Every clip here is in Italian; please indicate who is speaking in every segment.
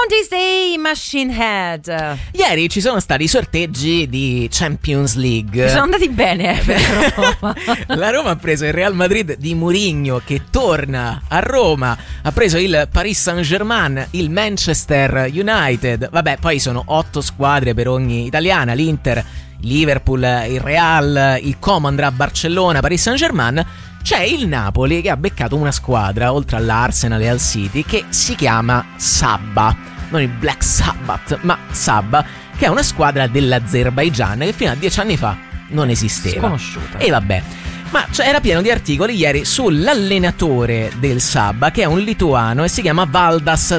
Speaker 1: Groundhog Day, Machine Head.
Speaker 2: Ieri ci sono stati i sorteggi di Champions League.
Speaker 1: Sono andati bene per Roma.
Speaker 2: La Roma ha preso il Real Madrid di Mourinho, che torna a Roma. Ha preso il Paris Saint-Germain, il Manchester United. Vabbè, poi sono 8 squadre per ogni italiana: l'Inter, Liverpool, il Real, il Como andrà a Barcellona, Paris Saint-Germain. C'è il Napoli che ha beccato una squadra, oltre all'Arsenal e al City, che si chiama Sabha. Non il Black Sabbath, ma Sabha, che è una squadra dell'Azerbaigian che fino a 10 anni fa non esisteva.
Speaker 1: Sconosciuta.
Speaker 2: E vabbè, ma era pieno di articoli ieri sull'allenatore del Sabha, che è un lituano e si chiama Valdas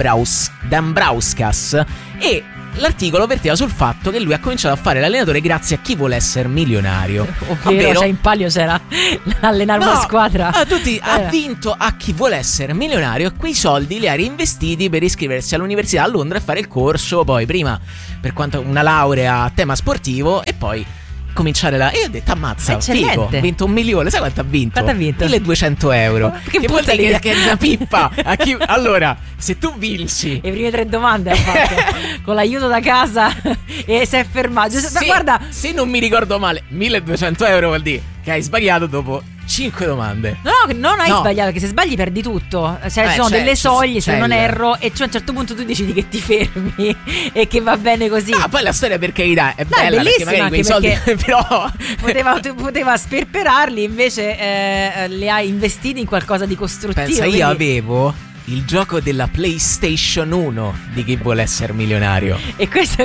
Speaker 2: Dambrauskas, e l'articolo verteva sul fatto che lui ha cominciato a fare l'allenatore grazie a Chi vuole essere milionario.
Speaker 1: Ovvero, cioè in palio c'era allenare una squadra.
Speaker 2: Ha vinto a Chi vuole essere milionario, e quei soldi li ha reinvestiti per iscriversi all'università a Londra e fare il corso, poi prima per quanto una laurea a tema sportivo e poi cominciare la... E ho detto, ammazza, figo, ha vinto 1 milione. Sai quanto ha vinto?
Speaker 1: Quanto ha vinto?
Speaker 2: 1.200 euro.
Speaker 1: Che
Speaker 2: vuol dire che è una pippa. Allora, se tu vinci...
Speaker 1: Le prime 3 domande ha fatto con l'aiuto da casa e si è fermato. Ma guarda,
Speaker 2: se non mi ricordo male, 1.200 euro vuol dire che hai sbagliato dopo 5 domande.
Speaker 1: No, non hai sbagliato, perché se sbagli perdi tutto. Cioè, ci sono delle soglie, se non erro, e cioè, a un certo punto tu decidi che ti fermi e che va bene così.
Speaker 2: Ah, poi la storia, per carità, è bella,
Speaker 1: è bellissima,
Speaker 2: perché magari quei soldi però
Speaker 1: poteva sperperarli, invece li hai investiti in qualcosa di costruttivo.
Speaker 2: Pensa, io avevo il gioco della PlayStation 1 di Chi vuole essere milionario.
Speaker 1: E questo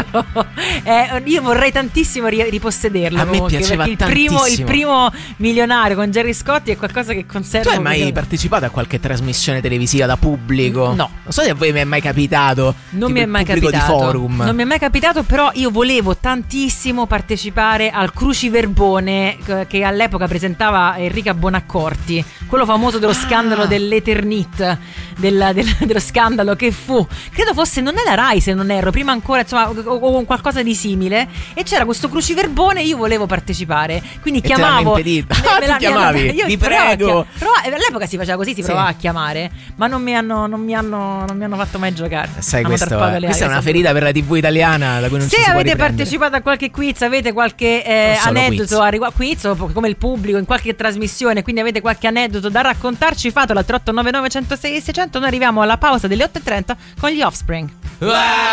Speaker 1: io vorrei tantissimo ripossederlo.
Speaker 2: A me piaceva tantissimo.
Speaker 1: Il primo milionario con Gerry Scotti è qualcosa che conservo.
Speaker 2: Tu hai mai partecipato a qualche trasmissione televisiva da pubblico?
Speaker 1: No.
Speaker 2: Non so se a voi mi è mai capitato.
Speaker 1: Non mi è mai capitato.
Speaker 2: Di forum.
Speaker 1: Non mi è mai capitato, però io volevo tantissimo partecipare al Cruciverbone che all'epoca presentava Enrica Bonaccorti, quello famoso dello scandalo dell'Eternit, dello scandalo che fu, credo fosse, non è la Rai se non erro, prima ancora, insomma, o qualcosa di simile, e c'era questo Cruciverbone e io volevo partecipare, quindi chiamavo.
Speaker 2: Ti chiamavi? Vi prego.
Speaker 1: All'epoca si faceva così, si provava a chiamare, ma non mi hanno fatto mai giocare.
Speaker 2: Sai, questa è una ferita per la TV italiana da cui non ci si può riprendere.
Speaker 1: Se avete partecipato a qualche quiz, avete qualche aneddoto a riguardo, quiz o come il pubblico in qualche trasmissione, quindi avete qualche aneddoto da raccontarci, fatelo al 3899 106 600. Noi arriviamo alla pausa delle 8:30 con gli Offspring.